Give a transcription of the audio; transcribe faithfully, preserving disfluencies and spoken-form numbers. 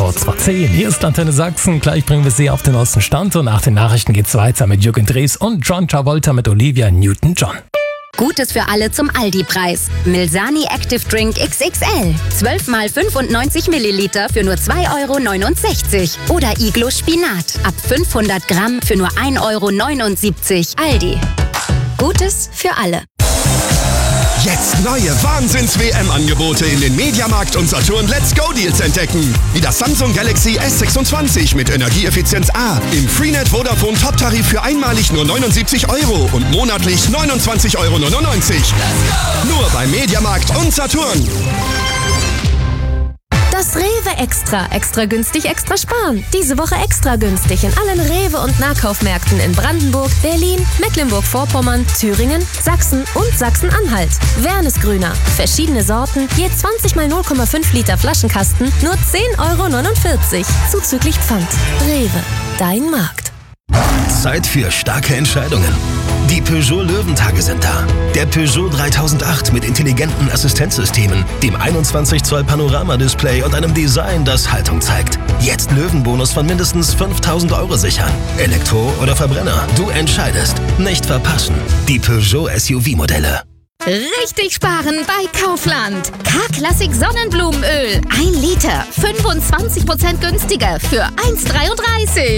Kurz vor zehn. Hier ist Antenne Sachsen. Gleich bringen wir Sie auf den neuesten Stand und nach den Nachrichten geht's weiter mit Jürgen Drees und John Travolta mit Olivia Newton-John. Gutes für alle zum Aldi-Preis. Milsani Active Drink X X L. zwölf mal fünfundneunzig Milliliter für nur zwei Euro neunundsechzig. Oder Iglo Spinat. Ab fünfhundert Gramm für nur ein Euro neunundsiebzig. Aldi. Gutes für alle. Jetzt neue Wahnsinns-W M-Angebote in den Mediamarkt und Saturn Let's Go Deals entdecken. Wie das Samsung Galaxy S sechsundzwanzig mit Energieeffizienz A. Im Freenet Vodafone Top-Tarif für einmalig nur neunundsiebzig Euro und monatlich neunundzwanzig Euro neunundneunzig. Nur bei Mediamarkt und Saturn. Das Rewe Extra. Extra günstig, extra sparen. Diese Woche extra günstig in allen Rewe- und Nahkaufmärkten in Brandenburg, Berlin, Mecklenburg-Vorpommern, Thüringen, Sachsen und Sachsen-Anhalt. Wernesgrüner. Verschiedene Sorten, je zwanzig mal null Komma fünf Liter Flaschenkasten, nur zehn Euro neunundvierzig. Zuzüglich Pfand. Rewe. Dein Markt. Zeit für starke Entscheidungen. Die Peugeot Löwentage sind da. Der Peugeot dreitausendacht mit intelligenten Assistenzsystemen, dem einundzwanzig Zoll Panorama-Display und einem Design, das Haltung zeigt. Jetzt Löwenbonus von mindestens fünftausend Euro sichern. Elektro oder Verbrenner, du entscheidest. Nicht verpassen. Die Peugeot S U V-Modelle. Richtig sparen bei Kaufland. K-Klassik Sonnenblumenöl. ein Liter. fünfundzwanzig Prozent günstiger für eins Komma dreiunddreißig.